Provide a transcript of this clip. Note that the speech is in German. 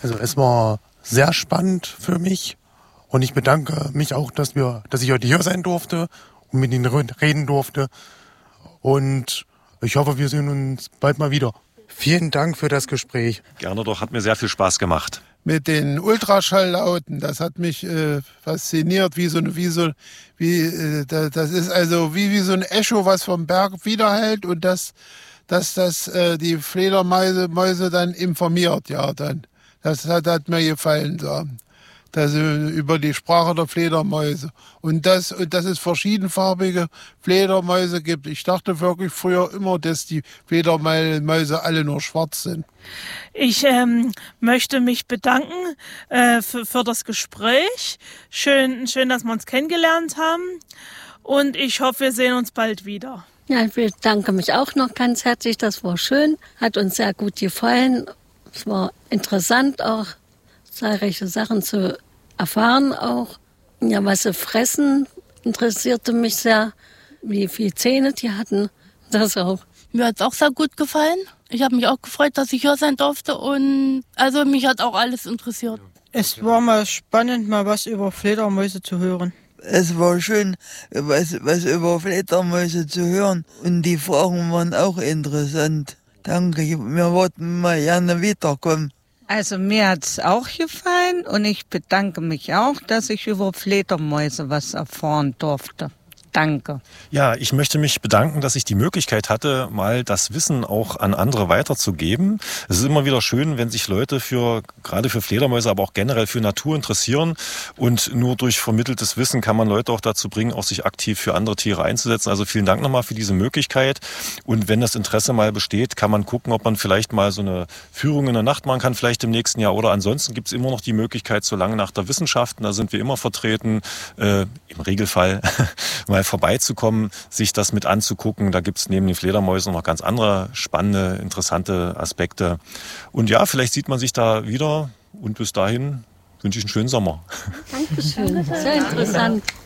Also es war sehr spannend für mich und ich bedanke mich auch, dass ich heute hier sein durfte und mit Ihnen reden durfte. Und ich hoffe, wir sehen uns bald mal wieder. Vielen Dank für das Gespräch. Gerne doch, hat mir sehr viel Spaß gemacht. Mit den Ultraschalllauten, das hat mich fasziniert, das ist also wie so ein Echo, was vom Berg widerhält und dass das die Fledermäuse dann informiert, ja dann. Das hat mir gefallen, so. Das über die Sprache der Fledermäuse. Und dass es verschiedenfarbige Fledermäuse gibt. Ich dachte wirklich früher immer, dass die Fledermäuse alle nur schwarz sind. Ich möchte mich bedanken für das Gespräch. Schön, dass wir uns kennengelernt haben. Und ich hoffe, wir sehen uns bald wieder. Ja, ich bedanke mich auch noch ganz herzlich. Das war schön, hat uns sehr gut gefallen. Es war interessant auch, zahlreiche Sachen zu erfahren auch. Ja, was sie fressen, interessierte mich sehr, wie viele Zähne die hatten. Das auch. Mir hat es auch sehr gut gefallen. Ich habe mich auch gefreut, dass ich hier sein durfte und also mich hat auch alles interessiert. Es war mal spannend, mal was über Fledermäuse zu hören. Es war schön, was über Fledermäuse zu hören und die Fragen waren auch interessant. Danke, wir wollten mal gerne wiederkommen. Also mir hat's auch gefallen und ich bedanke mich auch, dass ich über Fledermäuse was erfahren durfte. Danke. Ja, ich möchte mich bedanken, dass ich die Möglichkeit hatte, mal das Wissen auch an andere weiterzugeben. Es ist immer wieder schön, wenn sich Leute gerade für Fledermäuse, aber auch generell für Natur interessieren. Und nur durch vermitteltes Wissen kann man Leute auch dazu bringen, auch sich aktiv für andere Tiere einzusetzen. Also vielen Dank nochmal für diese Möglichkeit. Und wenn das Interesse mal besteht, kann man gucken, ob man vielleicht mal so eine Führung in der Nacht machen kann, vielleicht im nächsten Jahr. Oder ansonsten gibt es immer noch die Möglichkeit zur Lange Nacht der Wissenschaften. Da sind wir immer vertreten, im Regelfall mal vorbeizukommen, sich das mit anzugucken. Da gibt es neben den Fledermäusen noch ganz andere spannende, interessante Aspekte. Und ja, vielleicht sieht man sich da wieder. Und bis dahin wünsche ich einen schönen Sommer. Dankeschön. Sehr interessant.